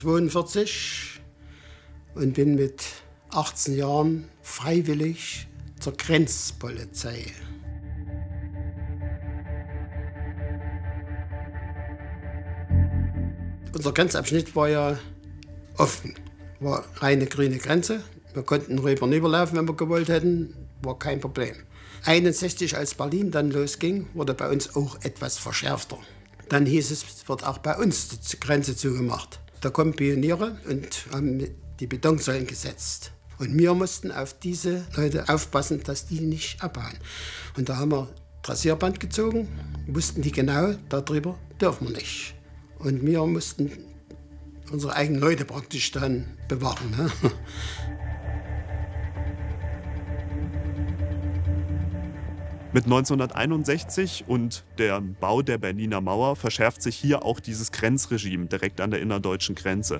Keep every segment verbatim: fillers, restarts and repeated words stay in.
zweiundvierzig und bin mit achtzehn Jahren freiwillig zur Grenzpolizei. Unser Grenzabschnitt war ja offen, war reine grüne Grenze. Wir konnten rüber und rüberlaufen, wenn wir gewollt hätten, war kein Problem. einundsechzig, als Berlin dann losging, wurde bei uns auch etwas verschärfter. Dann hieß es, es wird auch bei uns die Grenze zugemacht. Da kommen Pioniere und haben die Betonsäulen gesetzt. Und wir mussten auf diese Leute aufpassen, dass die nicht abhauen. Und da haben wir Trassierband gezogen, wussten die genau, darüber dürfen wir nicht. Und wir mussten unsere eigenen Leute praktisch dann bewachen. Ne? Mit neunzehnhunderteinundsechzig und der Bau der Berliner Mauer verschärft sich hier auch dieses Grenzregime direkt an der innerdeutschen Grenze.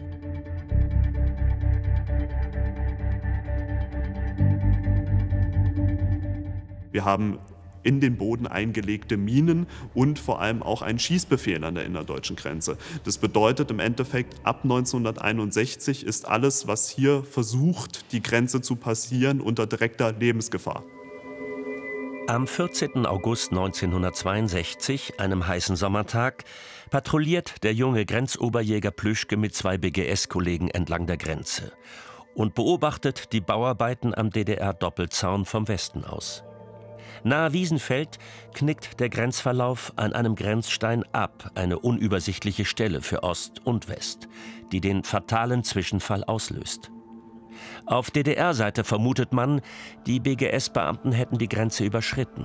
Wir haben in den Boden eingelegte Minen und vor allem auch einen Schießbefehl an der innerdeutschen Grenze. Das bedeutet im Endeffekt, ab neunzehnhunderteinundsechzig ist alles, was hier versucht, die Grenze zu passieren, unter direkter Lebensgefahr. Am vierzehnten August neunzehnhundertzweiundsechzig, einem heißen Sommertag, patrouilliert der junge Grenzoberjäger Plüschke mit zwei B G S-Kollegen entlang der Grenze und beobachtet die Bauarbeiten am D D R-Doppelzaun vom Westen aus. Nahe Wiesenfeld knickt der Grenzverlauf an einem Grenzstein ab, eine unübersichtliche Stelle für Ost und West, die den fatalen Zwischenfall auslöst. Auf D D R-Seite vermutet man, die B G S-Beamten hätten die Grenze überschritten.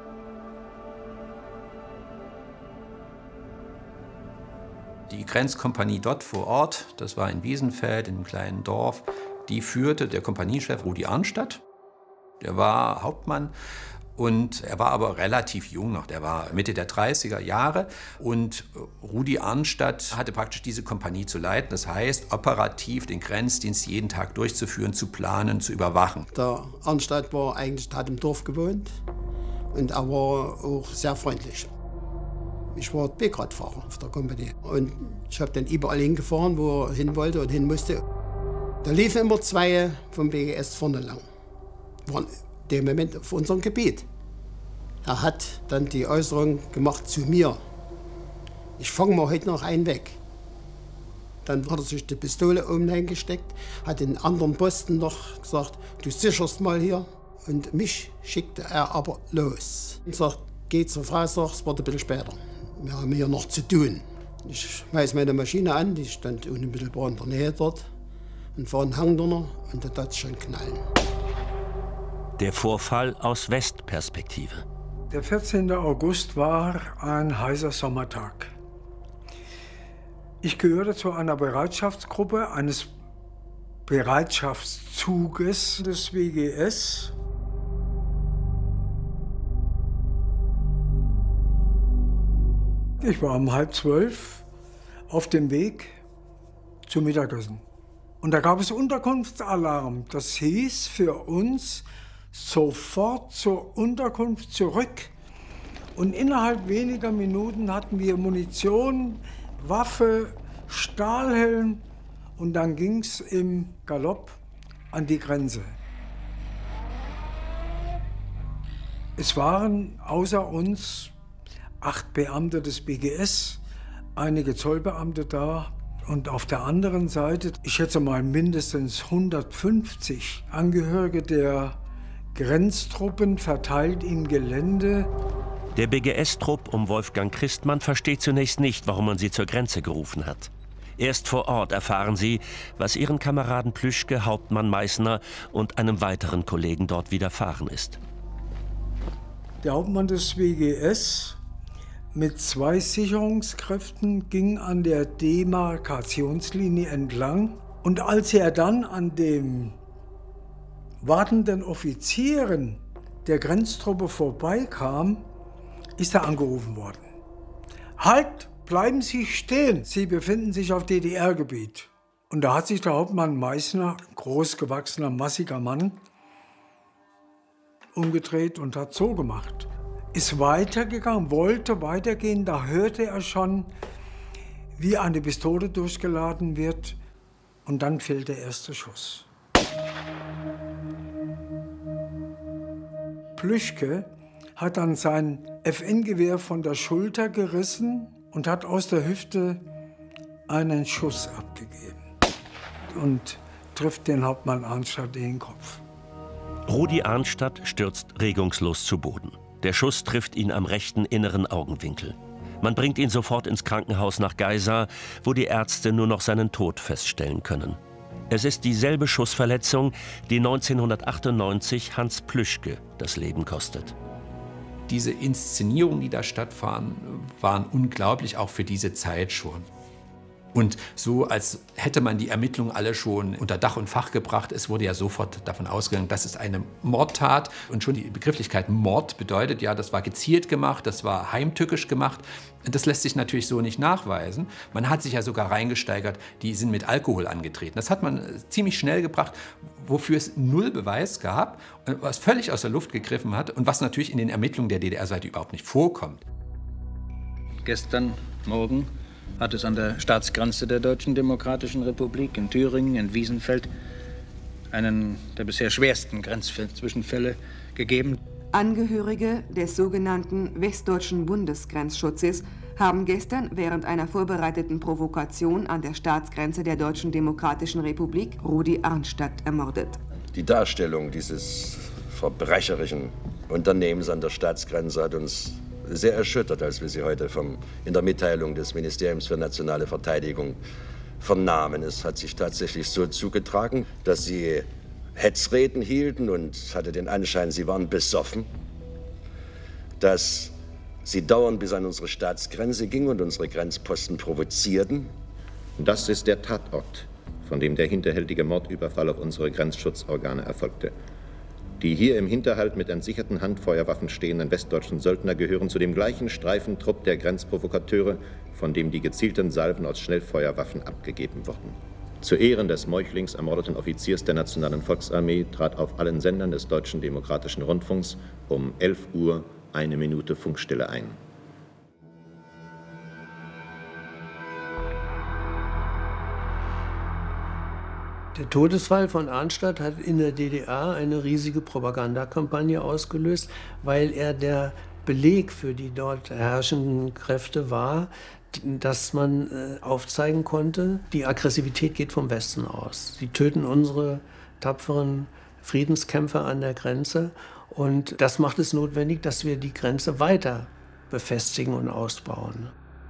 Die Grenzkompanie dort vor Ort, das war in Wiesenfeld, in einem kleinen Dorf, die führte der Kompaniechef Rudi Arnstadt. Der war Hauptmann. Und er war aber relativ jung noch, der war Mitte der dreißiger Jahre. Und Rudi Arnstadt hatte praktisch diese Kompanie zu leiten. Das heißt, operativ den Grenzdienst jeden Tag durchzuführen, zu planen, zu überwachen. Der Arnstadt war eigentlich, hat im Dorf gewohnt und er war auch sehr freundlich. Ich war B-Grad-Fahrer auf der Kompanie. Und ich habe dann überall hingefahren, wo er hin wollte und hin musste. Da liefen immer zwei vom B G S vorne lang. Waren dem Moment auf unserem Gebiet. Er hat dann die Äußerung gemacht zu mir: Ich fange mal heute noch einen weg. Dann hat er sich die Pistole oben reingesteckt, hat den anderen Posten noch gesagt, du sicherst mal hier. Und mich schickte er aber los. Und sagt, geh zur Frau, sag, es wird ein bisschen später. Wir haben hier noch zu tun. Ich schmeiß meine Maschine an, die stand unmittelbar in der Nähe dort, und fahre einen Hang runter und da tat es schon knallen. Der Vorfall aus Westperspektive. Der vierzehnte August war ein heißer Sommertag. Ich gehörte zu einer Bereitschaftsgruppe eines Bereitschaftszuges des W G S. Ich war um halb zwölf auf dem Weg zum Mittagessen. Und da gab es Unterkunftsalarm. Das hieß für uns, sofort zur Unterkunft zurück. Und innerhalb weniger Minuten hatten wir Munition, Waffe, Stahlhelm und dann ging es im Galopp an die Grenze. Es waren außer uns acht Beamte des B G S, einige Zollbeamte da und auf der anderen Seite, ich schätze mal mindestens hundertfünfzig Angehörige der Grenztruppen verteilt im Gelände. Der B G S-Trupp um Wolfgang Christmann versteht zunächst nicht, warum man sie zur Grenze gerufen hat. Erst vor Ort erfahren sie, was ihren Kameraden Plüschke, Hauptmann Meißner und einem weiteren Kollegen dort widerfahren ist. Der Hauptmann des W G S mit zwei Sicherungskräften ging an der Demarkationslinie entlang. Und als er dann an dem wartenden Offizieren der Grenztruppe vorbeikam, ist er angerufen worden. Halt, bleiben Sie stehen, Sie befinden sich auf D D R-Gebiet. Und da hat sich der Hauptmann Meißner, ein großgewachsener, massiger Mann, umgedreht und hat so gemacht. Ist weitergegangen, wollte weitergehen, da hörte er schon, wie eine Pistole durchgeladen wird Und dann fällt der erste Schuss. Plüschke hat dann sein F N-Gewehr von der Schulter gerissen und hat aus der Hüfte einen Schuss abgegeben und trifft den Hauptmann Arnstadt in den Kopf. Rudi Arnstadt stürzt regungslos zu Boden. Der Schuss trifft ihn am rechten inneren Augenwinkel. Man bringt ihn sofort ins Krankenhaus nach Geisa, wo die Ärzte nur noch seinen Tod feststellen können. Es ist dieselbe Schussverletzung, die neunzehnhundertachtundneunzig Hans Plüschke das Leben kostet. Diese Inszenierungen, die da stattfanden, waren unglaublich, auch für diese Zeit schon. Und so, als hätte man die Ermittlungen alle schon unter Dach und Fach gebracht. Es wurde ja sofort davon ausgegangen, das ist eine Mordtat. Und schon die Begrifflichkeit Mord bedeutet, ja, das war gezielt gemacht, das war heimtückisch gemacht. Das lässt sich natürlich so nicht nachweisen. Man hat sich ja sogar reingesteigert, die sind mit Alkohol angetreten. Das hat man ziemlich schnell gebracht, wofür es null Beweis gab, was völlig aus der Luft gegriffen hat und was natürlich in den Ermittlungen der D D R-Seite überhaupt nicht vorkommt. Gestern Morgen hat es an der Staatsgrenze der Deutschen Demokratischen Republik in Thüringen, in Wiesenfeld, einen der bisher schwersten Grenzzwischenfälle gegeben. Angehörige des sogenannten Westdeutschen Bundesgrenzschutzes haben gestern während einer vorbereiteten Provokation an der Staatsgrenze der Deutschen Demokratischen Republik Rudi Arnstadt ermordet. Die Darstellung dieses verbrecherischen Unternehmens an der Staatsgrenze hat uns sehr erschüttert, als wir sie heute vom, in der Mitteilung des Ministeriums für nationale Verteidigung vernahmen. Es hat sich tatsächlich so zugetragen, dass sie Hetzreden hielten und hatte den Anschein, sie waren besoffen, dass sie dauernd bis an unsere Staatsgrenze gingen und unsere Grenzposten provozierten. Das ist der Tatort, von dem der hinterhältige Mordüberfall auf unsere Grenzschutzorgane erfolgte. Die hier im Hinterhalt mit entsicherten Handfeuerwaffen stehenden westdeutschen Söldner gehören zu dem gleichen Streifentrupp der Grenzprovokateure, von dem die gezielten Salven aus Schnellfeuerwaffen abgegeben wurden. Zu Ehren des meuchlings ermordeten Offiziers der Nationalen Volksarmee trat auf allen Sendern des Deutschen Demokratischen Rundfunks um elf Uhr eine Minute Funkstille ein. Der Todesfall von Arnstadt hat in der D D R eine riesige Propagandakampagne ausgelöst, weil er der Beleg für die dort herrschenden Kräfte war, dass man aufzeigen konnte, die Aggressivität geht vom Westen aus. Sie töten unsere tapferen Friedenskämpfer an der Grenze und das macht es notwendig, dass wir die Grenze weiter befestigen und ausbauen.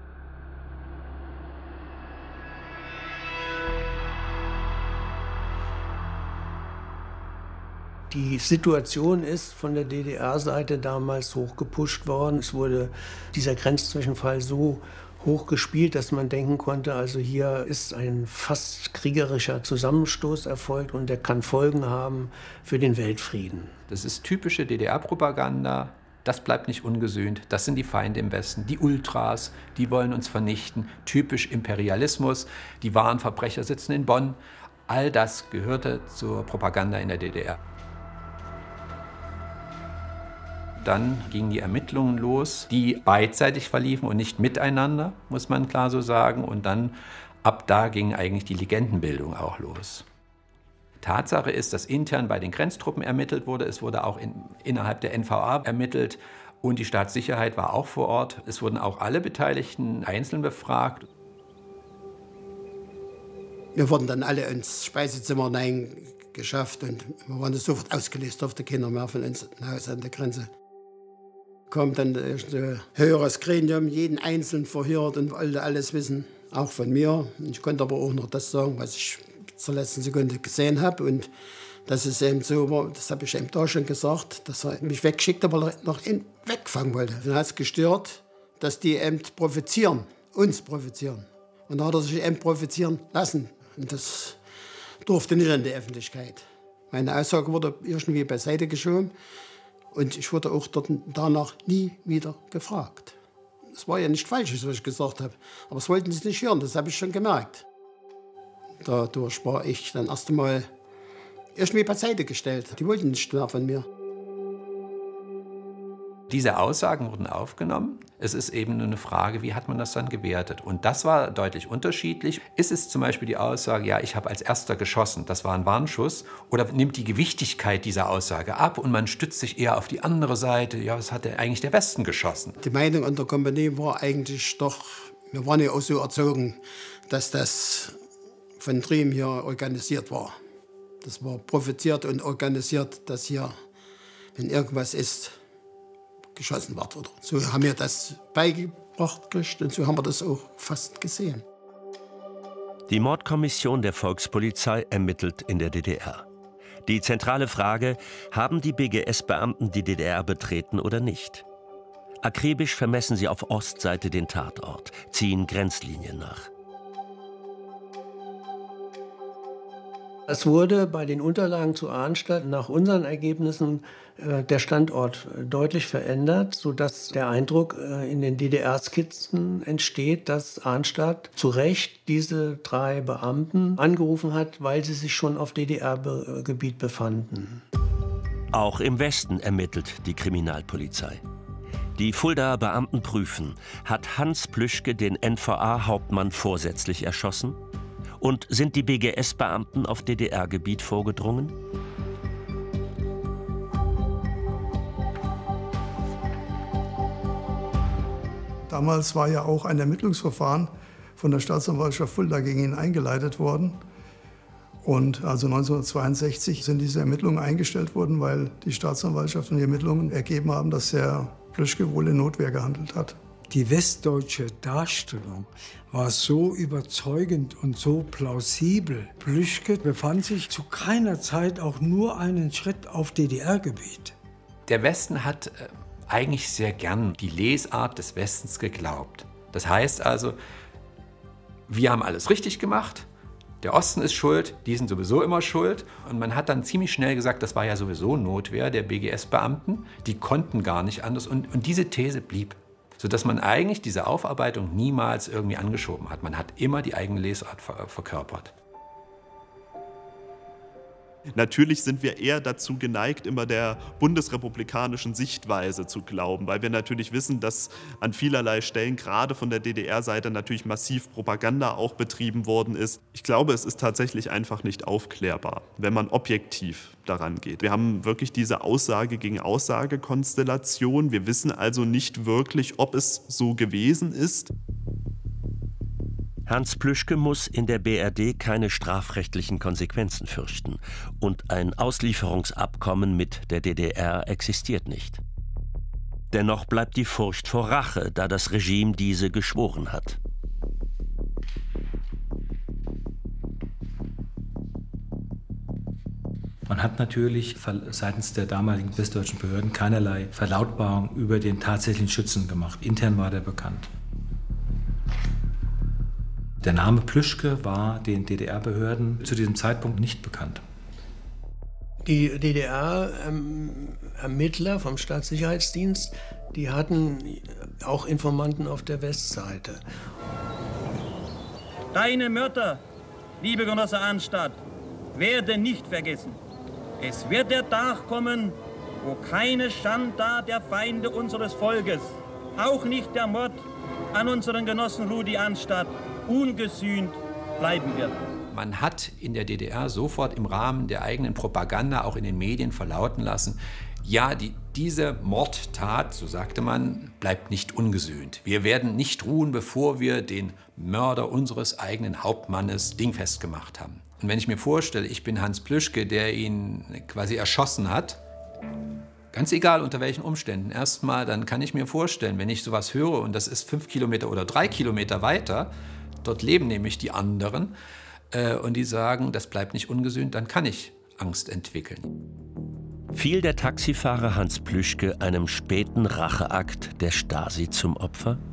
Die Situation ist von der D D R-Seite damals hochgepusht worden. Es wurde dieser Grenzzwischenfall so hoch gespielt, dass man denken konnte, also hier ist ein fast kriegerischer Zusammenstoß erfolgt und der kann Folgen haben für den Weltfrieden. Das ist typische D D R-Propaganda. Das bleibt nicht ungesühnt. Das sind die Feinde im Westen, die Ultras, die wollen uns vernichten. Typisch Imperialismus. Die wahren Verbrecher sitzen in Bonn. All das gehörte zur Propaganda in der D D R. Dann gingen die Ermittlungen los, die beidseitig verliefen und nicht miteinander, muss man klar so sagen. Und dann, ab da ging eigentlich die Legendenbildung auch los. Tatsache ist, dass intern bei den Grenztruppen ermittelt wurde. Es wurde auch in, innerhalb der N V A ermittelt und die Staatssicherheit war auch vor Ort. Es wurden auch alle Beteiligten einzeln befragt. Wir wurden dann alle ins Speisezimmer geschafft und wir waren sofort ausgelöst, durfte keiner mehr von uns nach Hause an der Grenze. Kommt dann ein höheres Gremium, jeden Einzelnen verhört und wollte alles wissen, auch von mir. Ich konnte aber auch noch das sagen, was ich zur letzten Sekunde gesehen habe. Und dass es eben so war, das habe ich eben da schon gesagt, dass er mich wegschickt, aber er noch wegfangen wollte. Dann hat es gestört, dass die eben provozieren, uns provozieren. Und da hat er sich eben provozieren lassen. Und das durfte nicht an die Öffentlichkeit. Meine Aussage wurde irgendwie beiseite geschoben. Und ich wurde auch dort danach nie wieder gefragt. Es war ja nicht falsch, was ich gesagt habe. Aber das wollten sie nicht hören, das habe ich schon gemerkt. Dadurch war ich dann erst einmal irgendwie beiseite gestellt. Die wollten nicht mehr von mir. Diese Aussagen wurden aufgenommen. Es ist eben nur eine Frage, wie hat man das dann gewertet? Und das war deutlich unterschiedlich. Ist es zum Beispiel die Aussage, ja, ich habe als Erster geschossen, das war ein Warnschuss? Oder nimmt die Gewichtigkeit dieser Aussage ab und man stützt sich eher auf die andere Seite? Ja, was hat denn eigentlich der Westen geschossen? Die Meinung an der Kompanie war eigentlich doch, wir waren ja auch so erzogen, dass das von Triem hier organisiert war. Das war profitiert und organisiert, dass hier, wenn irgendwas ist, geschossen wird. Oder so haben wir das beigebracht gekriegt und so haben wir das auch fast gesehen. Die Mordkommission der Volkspolizei ermittelt in der D D R. Die zentrale Frage, haben die B G S-Beamten die D D R betreten oder nicht? Akribisch vermessen sie auf Ostseite den Tatort, ziehen Grenzlinien nach. Es wurde bei den Unterlagen zu Arnstadt nach unseren Ergebnissen äh, der Standort deutlich verändert, sodass der Eindruck äh, in den D D R-Skizzen entsteht, dass Arnstadt zu Recht diese drei Beamten angerufen hat, weil sie sich schon auf D D R-Gebiet befanden. Auch im Westen ermittelt die Kriminalpolizei. Die Fuldaer Beamten prüfen, hat Hans Plüschke den N V A-Hauptmann vorsätzlich erschossen? Und sind die B G S-Beamten auf D D R-Gebiet vorgedrungen? Damals war ja auch ein Ermittlungsverfahren von der Staatsanwaltschaft Fulda gegen ihn eingeleitet worden. Und also neunzehnhundertzweiundsechzig sind diese Ermittlungen eingestellt worden, weil die Staatsanwaltschaft und die Ermittlungen ergeben haben, dass Herr Plüschke wohl in Notwehr gehandelt hat. Die westdeutsche Darstellung war so überzeugend und so plausibel. Plüschke befand sich zu keiner Zeit auch nur einen Schritt auf D D R-Gebiet. Der Westen hat äh, eigentlich sehr gern die Lesart des Westens geglaubt. Das heißt also, wir haben alles richtig gemacht, der Osten ist schuld, die sind sowieso immer schuld. Und man hat dann ziemlich schnell gesagt, das war ja sowieso Notwehr der B G S-Beamten, die konnten gar nicht anders. Und, und diese These blieb. Sodass man eigentlich diese Aufarbeitung niemals irgendwie angeschoben hat. Man hat immer die eigene Lesart ver verkörpert. Natürlich sind wir eher dazu geneigt, immer der bundesrepublikanischen Sichtweise zu glauben, weil wir natürlich wissen, dass an vielerlei Stellen, gerade von der D D R-Seite, natürlich massiv Propaganda auch betrieben worden ist. Ich glaube, es ist tatsächlich einfach nicht aufklärbar, wenn man objektiv daran geht. Wir haben wirklich diese Aussage gegen Aussage-Konstellation. Wir wissen also nicht wirklich, ob es so gewesen ist. Hans Plüschke muss in der B R D keine strafrechtlichen Konsequenzen fürchten. Und ein Auslieferungsabkommen mit der D D R existiert nicht. Dennoch bleibt die Furcht vor Rache, da das Regime diese geschworen hat. Man hat natürlich seitens der damaligen westdeutschen Behörden keinerlei Verlautbarung über den tatsächlichen Schützen gemacht. Intern war der bekannt. Der Name Plüschke war den D D R-Behörden zu diesem Zeitpunkt nicht bekannt. Die D D R-Ermittler vom Staatssicherheitsdienst, die hatten auch Informanten auf der Westseite. Deine Mörder, liebe Genosse Arnstadt, werden nicht vergessen. Es wird der Tag kommen, wo keine Schandtat der Feinde unseres Volkes, auch nicht der Mord an unseren Genossen Rudi Arnstadt, ungesühnt bleiben wird. Man hat in der D D R sofort im Rahmen der eigenen Propaganda auch in den Medien verlauten lassen, ja, die, diese Mordtat, so sagte man, bleibt nicht ungesühnt. Wir werden nicht ruhen, bevor wir den Mörder unseres eigenen Hauptmannes dingfest gemacht haben. Und wenn ich mir vorstelle, ich bin Hans Plüschke, der ihn quasi erschossen hat, ganz egal unter welchen Umständen, erstmal, dann kann ich mir vorstellen, wenn ich sowas höre und das ist fünf Kilometer oder drei Kilometer weiter, dort leben nämlich die anderen äh, und die sagen, das bleibt nicht ungesühnt, dann kann ich Angst entwickeln. Fiel der Taxifahrer Hans Plüschke einem späten Racheakt der Stasi zum Opfer?